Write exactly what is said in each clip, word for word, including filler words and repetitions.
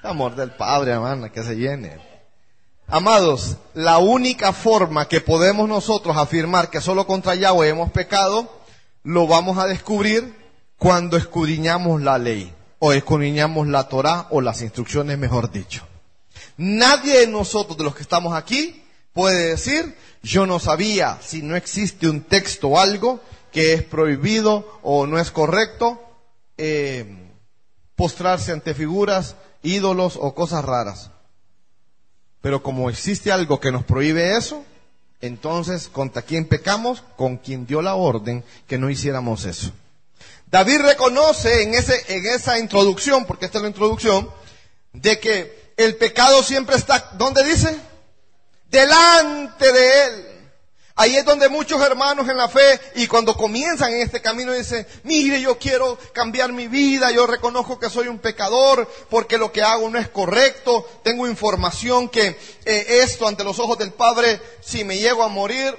Amor del Padre, hermana, que se llene. Amados, la única forma que podemos nosotros afirmar que solo contra Yahweh hemos pecado, lo vamos a descubrir cuando escudriñamos la ley, o escudriñamos la Torá, o las instrucciones, mejor dicho. Nadie de nosotros, de los que estamos aquí, puede decir, yo no sabía, si no existe un texto o algo que es prohibido o no es correcto, eh, postrarse ante figuras, ídolos o cosas raras. Pero como existe algo que nos prohíbe eso, entonces, ¿contra quién pecamos? Con quien dio la orden que no hiciéramos eso. David reconoce en ese, en esa introducción, porque esta es la introducción, de que el pecado siempre está, ¿dónde dice? Delante de él. Ahí es donde muchos hermanos en la fe, y cuando comienzan en este camino, dicen, mire, yo quiero cambiar mi vida, yo reconozco que soy un pecador, porque lo que hago no es correcto, tengo información que eh, esto ante los ojos del Padre, si me llego a morir,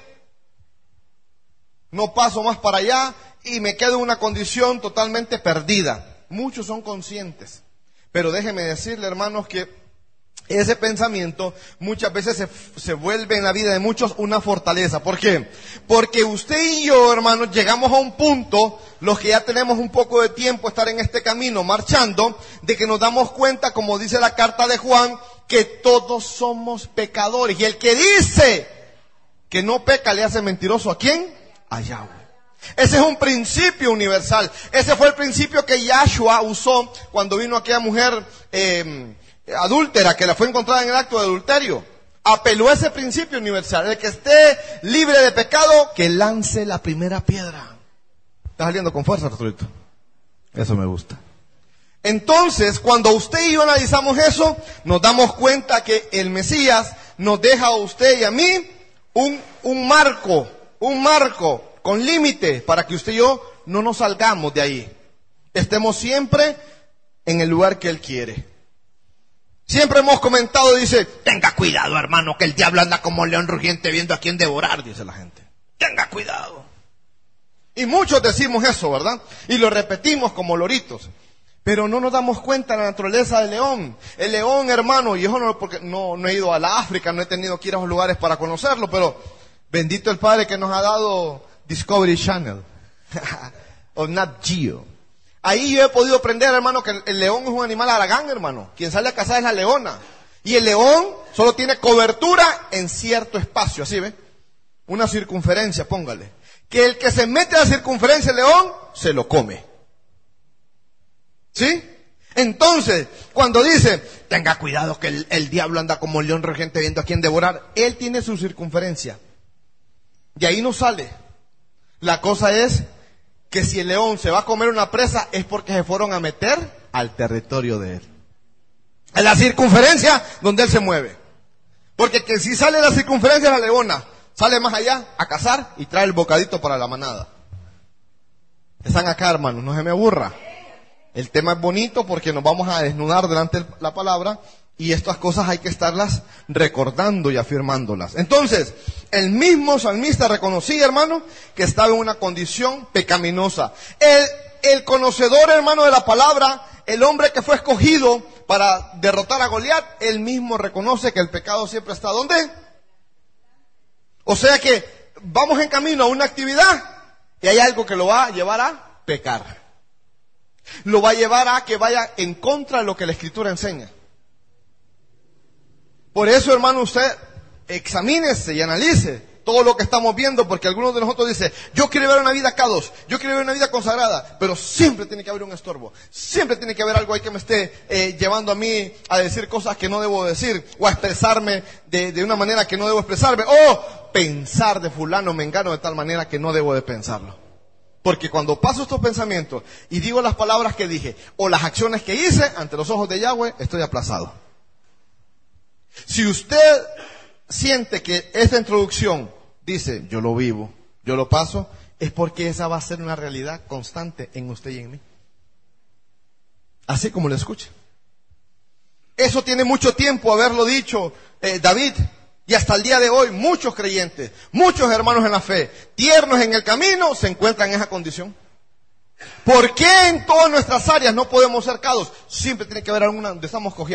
no paso más para allá, y me quedo en una condición totalmente perdida. Muchos son conscientes, pero déjenme decirle, hermanos, que ese pensamiento muchas veces se, se vuelve en la vida de muchos una fortaleza. ¿Por qué? Porque usted y yo, hermanos, llegamos a un punto, los que ya tenemos un poco de tiempo estar en este camino marchando, de que nos damos cuenta, como dice la carta de Juan, que todos somos pecadores. Y el que dice que no peca le hace mentiroso ¿a quién? A Yahweh. Ese es un principio universal. Ese fue el principio que Yahshua usó cuando vino aquella mujer eh, adúltera, que la fue encontrada en el acto de adulterio. Apeló a ese principio universal. El que esté libre de pecado, que lance la primera piedra. ¿Está saliendo con fuerza, Arturito? Eso me gusta. Entonces, cuando usted y yo analizamos eso, nos damos cuenta que el Mesías nos deja a usted y a mí un, un marco, un marco con límite para que usted y yo no nos salgamos de ahí. Estemos siempre en el lugar que Él quiere. Siempre hemos comentado, dice, tenga cuidado, hermano, que el diablo anda como león rugiente viendo a quién devorar, dice la gente. Tenga cuidado. Y muchos decimos eso, ¿verdad? Y lo repetimos como loritos. Pero no nos damos cuenta de la naturaleza del león. El león, hermano, y yo no, porque no, no he ido a la África, no he tenido que ir a esos lugares para conocerlo, pero bendito el Padre que nos ha dado Discovery Channel o Nat Geo. Ahí yo he podido aprender, hermano, que el, el león es un animal haragán, hermano. Quien sale a cazar es la leona. Y el león solo tiene cobertura en cierto espacio, así ve. Una circunferencia, póngale. Que el que se mete a la circunferencia del león, se lo come. ¿Sí? Entonces, cuando dice, tenga cuidado que el, el diablo anda como un león rugiente viendo a quién devorar, él tiene su circunferencia. De ahí no sale. La cosa es que si el león se va a comer una presa es porque se fueron a meter al territorio de él. En la circunferencia donde él se mueve. Porque que si sale de la circunferencia la leona, sale más allá a cazar y trae el bocadito para la manada. Están acá, hermanos, no se me aburra. El tema es bonito porque nos vamos a desnudar delante de la palabra y estas cosas hay que estarlas recordando y afirmándolas. Entonces, el mismo salmista reconocía, hermano, que estaba en una condición pecaminosa. El, el conocedor, hermano, de la palabra, el hombre que fue escogido para derrotar a Goliat, él mismo reconoce que el pecado siempre está ¿dónde? O sea que vamos en camino a una actividad y hay algo que lo va a llevar a pecar. Lo va a llevar a que vaya en contra de lo que la Escritura enseña. Por eso, hermano, usted examínese y analice todo lo que estamos viendo, porque algunos de nosotros dicen, yo quiero ver una vida K dos, yo quiero ver una vida consagrada, pero siempre tiene que haber un estorbo, siempre tiene que haber algo ahí que me esté eh, llevando a mí a decir cosas que no debo decir, o a expresarme de, de una manera que no debo expresarme, o pensar de fulano, mengano de tal manera que no debo de pensarlo. Porque cuando paso estos pensamientos y digo las palabras que dije, o las acciones que hice, ante los ojos de Yahweh, estoy aplazado. Si usted siente que esta introducción dice, yo lo vivo, yo lo paso, es porque esa va a ser una realidad constante en usted y en mí. Así como lo escucha. Eso tiene mucho tiempo haberlo dicho eh, David. Y hasta el día de hoy, muchos creyentes, muchos hermanos en la fe, tiernos en el camino, se encuentran en esa condición. ¿Por qué en todas nuestras áreas no podemos ser K dos? Siempre tiene que haber alguna donde estamos cogiendo.